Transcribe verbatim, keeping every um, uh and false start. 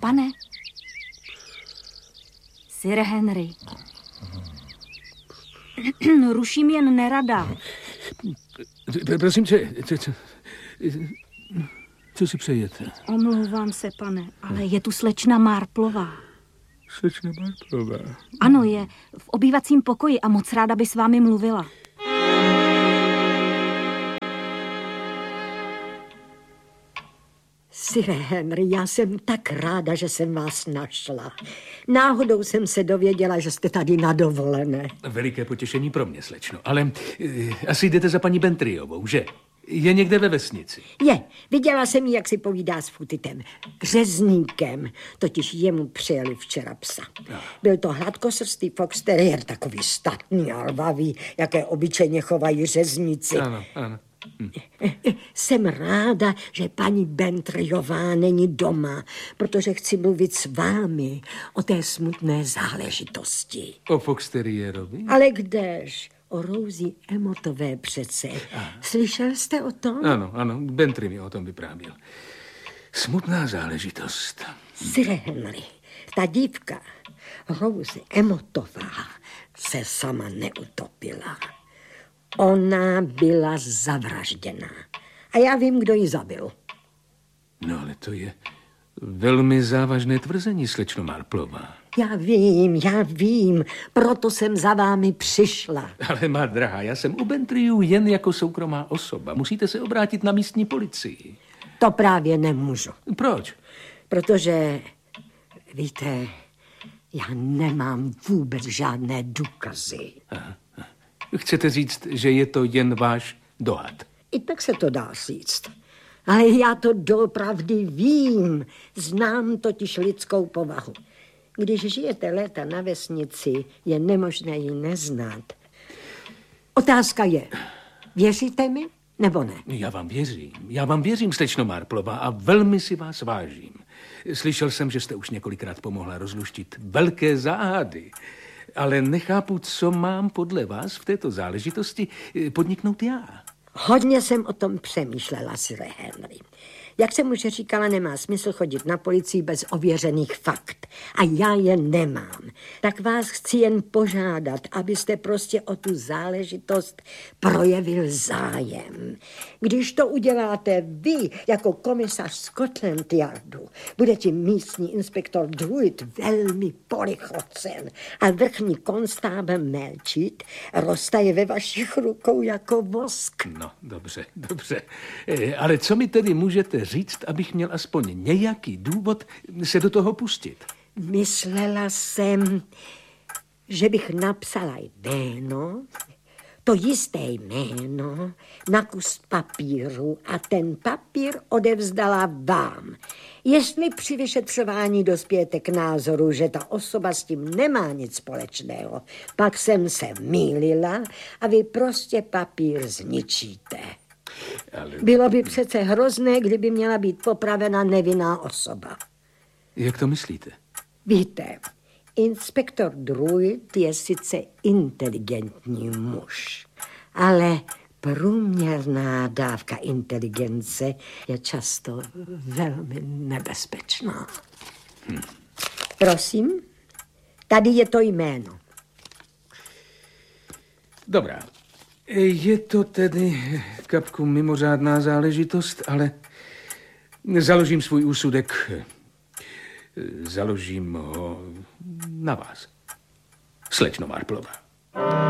Pane? Sire Henry. Ruším jen nerada. Prosím, co, co, co, co si přejete? Omlouvám se, pane, ale je tu slečna Marplová. Slečna Marplová? Ano, je v obývacím pokoji a moc ráda by s vámi mluvila. Sire Henry, já jsem tak ráda, že jsem vás našla. Náhodou jsem se dověděla, že jste tady na dovolené. Veliké potěšení pro mě, slečno. Ale e, asi jdete za paní Bentriovou, že? Je někde ve vesnici. Je, viděla jsem ji, jak si povídá s Futitem. Řezníkem, totiž jemu přijeli včera psa. No. Byl to hladkosrstý fox terrier, takový statný a rvavý, jaké obyčejně chovají řezníci. Ano, ano. Hm. Jsem ráda, že paní Bentriová není doma, protože chci mluvit s vámi o té smutné záležitosti. O fox terrierovi? Ale kdež? O Rosie Emmotové přece. Aha. Slyšel jste o tom? Ano, ano, Bentry mi o tom vyprávěl. Smutná záležitost. Sire Henry, ta dívka, Rosie Emmotová, se sama neutopila. Ona byla zavražděná. A já vím, kdo ji zabil. No, ale to je velmi závažné tvrzení, slečno Marplová. Já vím, já vím, proto jsem za vámi přišla. Ale má drahá, já jsem u Bentryů jen jako soukromá osoba. Musíte se obrátit na místní policii. To právě nemůžu. Proč? Protože, víte, já nemám vůbec žádné důkazy. Aha. Chcete říct, že je to jen váš dohad? I tak se to dá říct. Ale já to doopravdy vím. Znám totiž lidskou povahu. Když žijete léta na vesnici, je nemožné ji neznát. Otázka je, věříte mi nebo ne? Já vám věřím. Já vám věřím, slečno Marplová, a velmi si vás vážím. Slyšel jsem, že jste už několikrát pomohla rozluštit velké záhady. Ale nechápu, co mám podle vás v této záležitosti podniknout já. Hodně jsem o tom přemýšlela, Sire Henry. Jak jsem už říkala, nemá smysl chodit na policii bez ověřených fakt. A já je nemám. Tak vás chci jen požádat, abyste prostě o tu záležitost projevil zájem. Když to uděláte vy, jako komisař Scotland Yardu, bude ti místní inspektor Druid velmi polichocen a vrchní konstábel Melčit roztaje ve vašich rukou jako vosk. No, dobře, dobře. Ale co mi tedy můžete říct, abych měl aspoň nějaký důvod se do toho pustit? Myslela jsem, že bych napsala jméno, to jisté jméno, na kus papíru a ten papír odevzdala vám. Jestli při vyšetřování dospějete k názoru, že ta osoba s tím nemá nic společného, pak jsem se mýlila a vy prostě papír zničíte. Ale... Bylo by přece hrozné, kdyby měla být popravena nevinná osoba. Jak to myslíte? Víte, inspektor Druid je sice inteligentní muž, ale průměrná dávka inteligence je často velmi nebezpečná. Hm. Prosím, tady je to jméno. Dobrá. Je to tedy kapku mimořádná záležitost, ale založím svůj úsudek, založím ho na vás, slečno Marplová.